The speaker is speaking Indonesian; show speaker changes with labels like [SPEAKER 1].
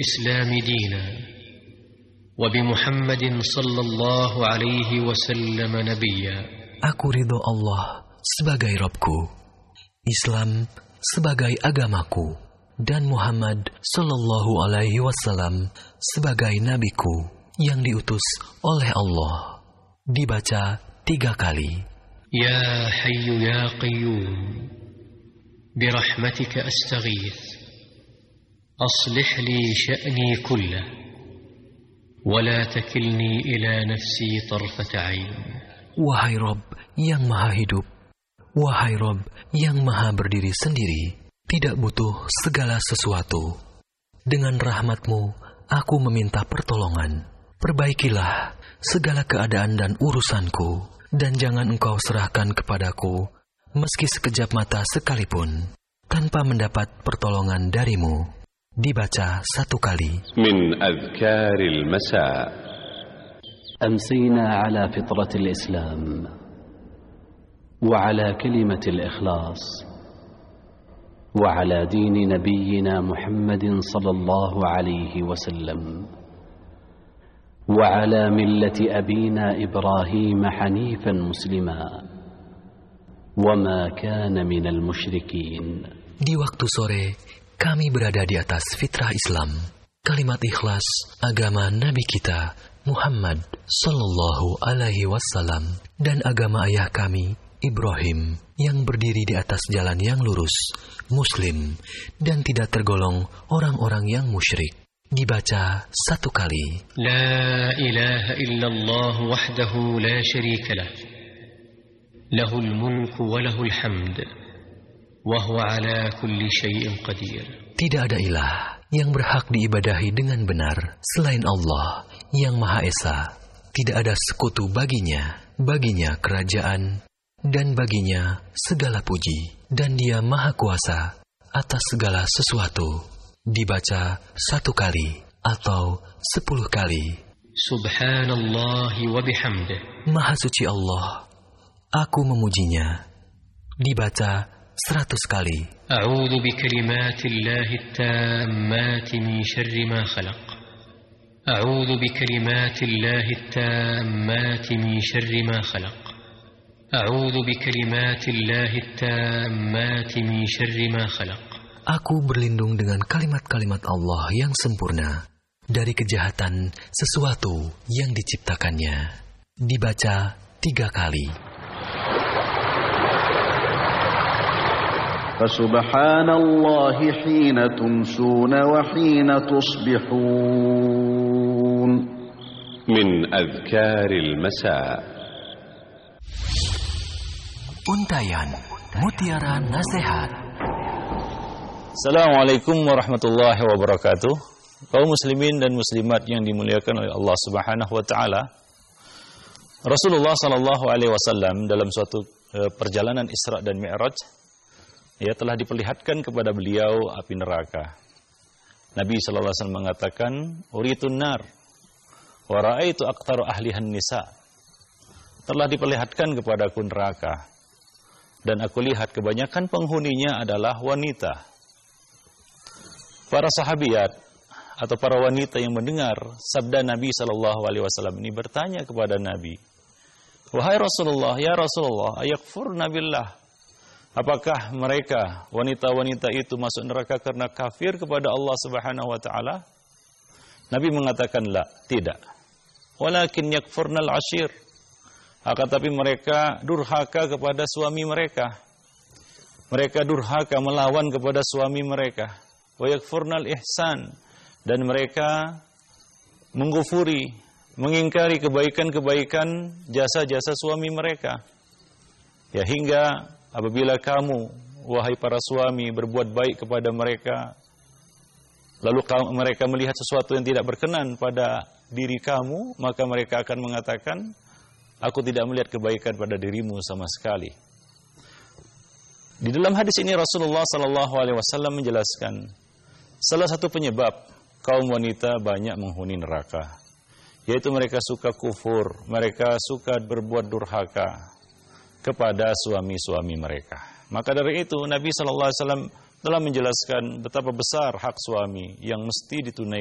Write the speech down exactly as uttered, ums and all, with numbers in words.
[SPEAKER 1] الإسلام دينا وبمحمد صلى الله عليه وسلم نبيا.
[SPEAKER 2] Aku ridho Allah sebagai Rabbku, Islam sebagai agamaku, dan Muhammad sallallahu alaihi wasallam sebagai nabiku yang diutus oleh Allah. Dibaca tiga kali.
[SPEAKER 1] Ya Hayyu Ya Qayyum, birahmatika astaghith, aslih li sya'ni kullah, wa la takilni ila nafsi tarfata 'ain.
[SPEAKER 2] Wahai Rabb yang maha hidup, wahai Rabb yang maha berdiri sendiri, tidak butuh segala sesuatu. Dengan rahmat-Mu, aku meminta pertolongan. Perbaikilah segala keadaan dan urusanku, dan jangan Engkau serahkan kepadaku, meski sekejap mata sekalipun, tanpa mendapat pertolongan dari-Mu. Dibaca satu kali.
[SPEAKER 3] Min adhkaril masa.
[SPEAKER 4] Amsina ala fitratil Islam, wa ala kalimatil ikhlas, وعلى دين نبينا محمد صلى الله عليه وسلم وعلى ملة أبينا إبراهيم حنيفا مسلما وما كان من المشركين.
[SPEAKER 2] Di waktu sore, kami berada di atas fitrah Islam, kalimat ikhlas, agama Nabi kita Muhammad sallallahu alaihi wasallam, dan agama ayah kami Ibrahim yang berdiri di atas jalan yang lurus, Muslim, dan tidak tergolong orang-orang yang musyrik. Dibaca satu kali.
[SPEAKER 1] La ilaha illallah wahdahu la syarika lah, lahul mulku wa lahul hamd, wa huwa ala kulli syai'in qadir.
[SPEAKER 2] Tidak ada ilah yang berhak diibadahi dengan benar selain Allah yang Maha Esa. Tidak ada sekutu baginya, baginya kerajaan, dan baginya segala puji, dan Dia Maha Kuasa atas segala sesuatu. Dibaca satu kali atau sepuluh kali.
[SPEAKER 1] Subhanallah wa bihamdih.
[SPEAKER 2] Maha suci Allah, aku memujinya. Dibaca seratus kali.
[SPEAKER 1] A'udzu bikalimatillahi tammati min syarri ma khalaq. A'udzu bikalimatillahi tammati min syarri ma khalaq. A'udzu bikalimatillahi tammati min syarri ma khalaq.
[SPEAKER 2] Aku berlindung dengan kalimat-kalimat Allah yang sempurna dari kejahatan sesuatu yang diciptakannya. Dibaca tiga kali.
[SPEAKER 5] Fasubhanallahi hina tumsuna wa hina tusbihun.
[SPEAKER 3] Min adhkaril masa.
[SPEAKER 2] Untayan Mutiara Nasihat.
[SPEAKER 6] Assalamualaikum warahmatullahi wabarakatuh. Kaum muslimin dan muslimat yang dimuliakan oleh Allah Subhanahu wa taala. Rasulullah sallallahu alaihi wasallam dalam suatu uh, perjalanan Isra dan Mi'raj, ya, telah diperlihatkan kepada beliau api neraka. Nabi sallallahu alaihi wasallam mengatakan, "Uritun nar wa ra'aitu aktsara ahlihan nisa." Telah diperlihatkan kepadaku neraka, dan aku lihat kebanyakan penghuninya adalah wanita. Para sahabiat atau para wanita yang mendengar sabda Nabi sallallahu alaihi wasallam ini bertanya kepada Nabi, "Wahai Rasulullah, ya Rasulullah, ayakfurna billah?" Apakah mereka, wanita-wanita itu masuk neraka karena kafir kepada Allah Subhanahu wa taala? Nabi mengatakan, "La, tidak. Walakin yakfurnal ashir." Akan tapi mereka durhaka kepada suami mereka. Mereka durhaka melawan kepada suami mereka. Wa yakfurnal ihsan. Dan mereka menggufuri, mengingkari kebaikan-kebaikan jasa-jasa suami mereka. Ya, hingga apabila kamu, wahai para suami, berbuat baik kepada mereka, lalu mereka melihat sesuatu yang tidak berkenan pada diri kamu, maka mereka akan mengatakan, "Aku tidak melihat kebaikan pada dirimu sama sekali." Di dalam hadis ini Rasulullah sallallahu alaihi wasallam menjelaskan salah satu penyebab kaum wanita banyak menghuni neraka, yaitu mereka suka kufur, mereka suka berbuat durhaka kepada suami-suami mereka. Maka dari itu Nabi sallallahu alaihi wasallam telah menjelaskan betapa besar hak suami yang mesti ditunaikan